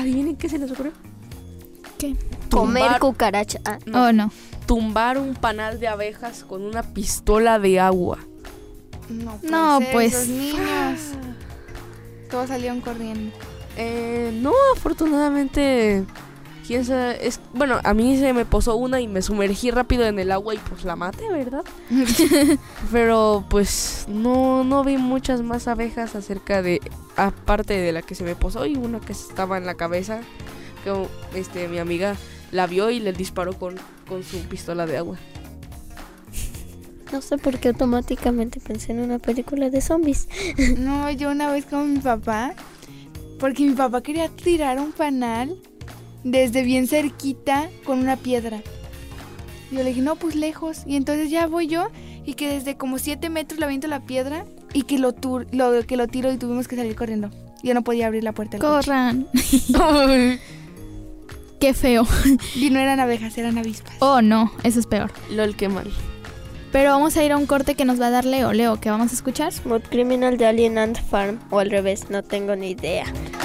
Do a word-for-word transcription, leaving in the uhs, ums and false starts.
adivinen qué se les ocurrió. ¿Qué? Comer Tumbar- cucaracha. Ah, No. Oh, no. Tumbar un panal de abejas con una pistola de agua. No, No, ser, pues. Esos niños. Todos salieron corriendo. Eh, no, afortunadamente, quién sabe, es, bueno, a mí se me posó una y me sumergí rápido en el agua y pues la maté, ¿verdad? Pero pues no, no vi muchas más abejas acerca de, aparte de la que se me posó y una que estaba en la cabeza, que este, mi amiga la vio y le disparó con, con su pistola de agua. no sé por qué automáticamente pensé en una película de zombies. No, yo una vez con mi papá, porque mi papá quería tirar un panal desde bien cerquita con una piedra. Yo le dije, no, pues lejos. Y entonces ya voy yo y que desde como siete metros le aviento la piedra y que lo, tur- lo, que lo tiro y tuvimos que salir corriendo. Yo no podía abrir la puerta del coche. Corran. Qué feo. Y no eran abejas, eran avispas. Oh, no, eso es peor. Lol, qué mal. Pero vamos a ir a un corte que nos va a dar Leo. Leo, ¿qué vamos a escuchar? Smooth Criminal de Alien Ant Farm. O al revés, no tengo ni idea.